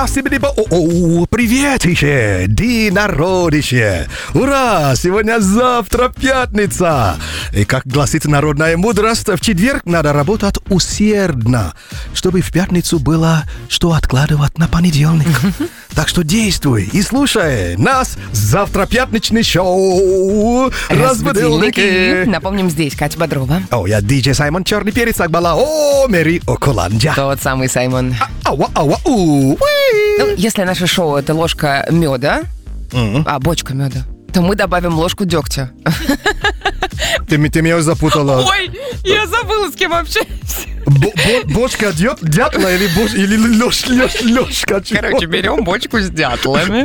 Приветище, народище! Ура! Сегодня-завтра пятница! И как гласит народная мудрость, в четверг надо работать усердно, чтобы в пятницу было что откладывать на понедельник. Так что действуй и слушай нас. Завтра пятничный шоу «Разбудилники». Напомним, здесь Катя Бодрова. Я диджей Саймон Черный Перец Акбала. Мэри Околанджа. Тот самый Саймон. Ну, если наше шоу — это ложка меда, бочка меда, то мы добавим ложку дегтя. Ты меня запутала. Ой, я забыла, с кем общаюсь. Бочка дятла или ложка? Короче, берем бочку с дятлами.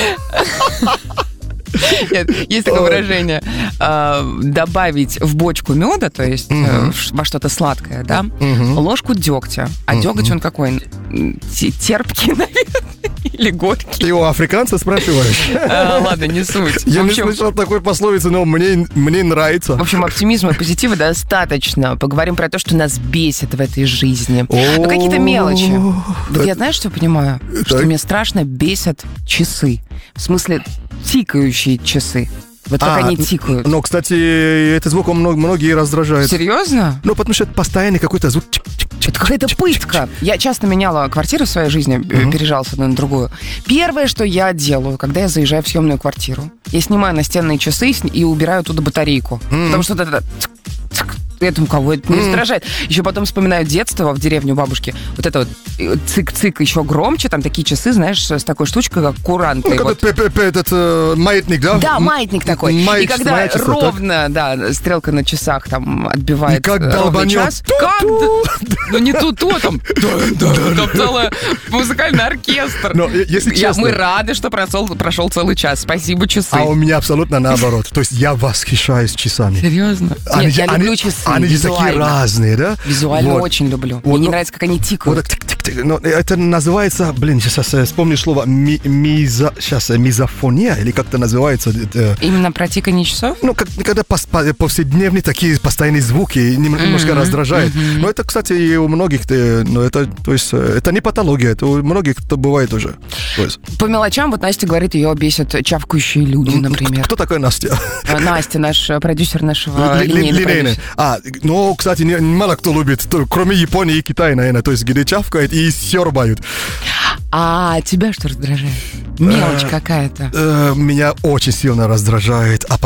Нет, есть такое выражение: добавить в бочку меда, то есть во что-то сладкое, да, ложку дегтя. А деготь он какой? Терпкий, наверное, или горький? Ты у африканца спрашиваешь? Ладно, не суть. Я не слышал такой пословицы, но мне нравится. В общем, оптимизма и позитива достаточно. Поговорим про то, что нас бесит в этой жизни. Ну, какие-то мелочи. Вот я, знаешь, что понимаю? Что мне страшно бесят часы. В смысле, тикающие часы. Вот как они тикают. Но, кстати, этот звук многие раздражает. Серьезно? Ну, потому что это постоянный какой-то звук. Это какая-то пытка. Я часто меняла квартиру в своей жизни, переезжала с одной на другую. Первое, что я делаю, когда я заезжаю в съемную квартиру, я снимаю настенные часы и убираю оттуда батарейку. Потому что это... Это у кого это не раздражает. Еще потом вспоминаю детство в деревне у бабушки. Вот это вот цик-цик еще громче. Там такие часы, знаешь, с такой штучкой, как куранты. Ну, вот. Этот маятник, да? Да, маятник такой. И когда ровно, да, стрелка на часах там отбивает ровный час. Как? Ну не тут, там целый музыкальный оркестр. Мы рады, что прошел целый час. Спасибо, часы. А у меня абсолютно наоборот. То есть я восхищаюсь часами. Серьезно? Нет, я люблю часы. Они же такие разные, да? Визуально очень люблю. Мне не нравится, как они тикают. Но это называется, сейчас вспомню слово, мизофония, или как это называется? Именно про тикание часов? Ну, когда повседневные такие постоянные звуки немножко раздражают. Но это, кстати, и у многих, это не патология, это у многих это бывает уже. По мелочам, вот Настя говорит, ее бесят чавкающие люди, например. Кто такая Настя? Настя, наш продюсер нашего линейного. Ну, кстати, мало кто любит, кроме Японии и Китая, наверное, то есть где чавкает и сёрбают. А тебя что раздражает? Мелочь какая-то. Меня очень сильно раздражает